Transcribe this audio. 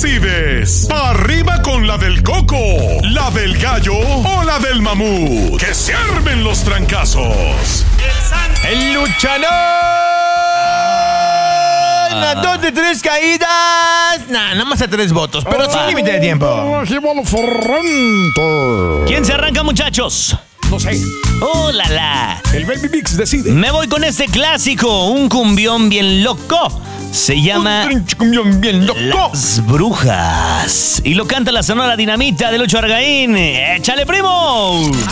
decides. ¡Pa' arriba con la del coco, la del gallo o la del mamut! ¡Que se armen los trancazos! ¡El luchanón! A 2 de 3 caídas. Nada más a 3 votos, pero sin límite de tiempo. ¿Quién se arranca, muchachos? No sé. ¡Oh, la, la! El Baby Mix decide. Me voy con este clásico, un cumbión bien loco. Se llama Bien loco. Las Brujas. Y lo canta la Sonora Dinamita de Lucho Argaín. ¡Échale, primo!